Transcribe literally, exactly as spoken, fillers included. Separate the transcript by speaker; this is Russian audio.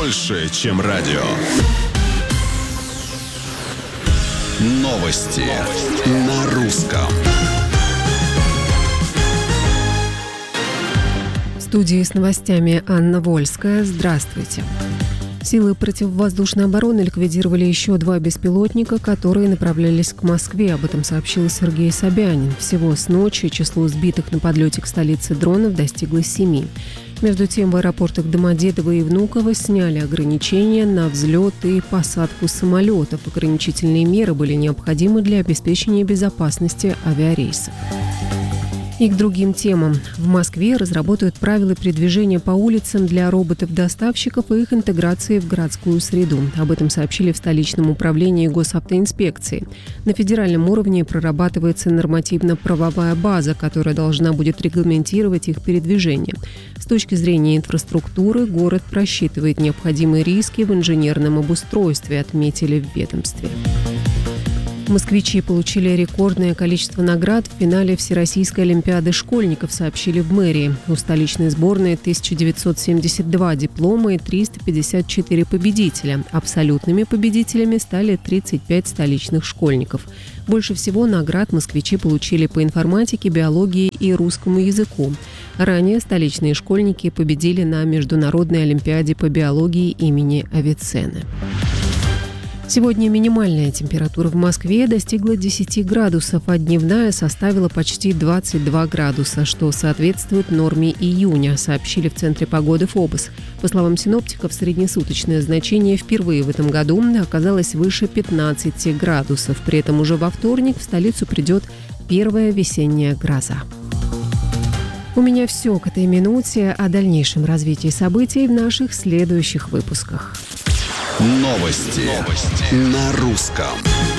Speaker 1: больше, чем радио. Новости на русском.
Speaker 2: В студии с новостями Анна Вольская. Здравствуйте. Силы противовоздушной обороны ликвидировали еще два беспилотника, которые направлялись к Москве. Об этом сообщил Сергей Собянин. Всего с ночи число сбитых на подлете к столице дронов достигло семи. Между тем, в аэропортах Домодедово и Внуково сняли ограничения на взлет и посадку самолетов. Ограничительные меры были необходимы для обеспечения безопасности авиарейсов. И к другим темам. В Москве разработают правила передвижения по улицам для роботов-доставщиков и их интеграции в городскую среду. Об этом сообщили в столичном управлении госавтоинспекции. На федеральном уровне прорабатывается нормативно-правовая база, которая должна будет регламентировать их передвижение. С точки зрения инфраструктуры город просчитывает необходимые риски в инженерном обустройстве, отметили в ведомстве. Москвичи получили рекордное количество наград в финале Всероссийской олимпиады школьников, сообщили в мэрии. У столичной сборной тысяча девятьсот семьдесят два диплома и триста пятьдесят четыре победителя. Абсолютными победителями стали тридцать пять столичных школьников. Больше всего наград москвичи получили по информатике, биологии и русскому языку. Ранее столичные школьники победили на Международной олимпиаде по биологии имени Авиценны. Сегодня минимальная температура в Москве достигла десяти градусов, а дневная составила почти двадцать два градуса, что соответствует норме июня, сообщили в Центре погоды ФОБОС. По словам синоптиков, среднесуточное значение впервые в этом году оказалось выше пятнадцати градусов. При этом уже во вторник в столицу придет первая весенняя гроза. У меня все к этой минуте. О дальнейшем развитии событий в наших следующих выпусках.
Speaker 1: Новости, Новости. На русском.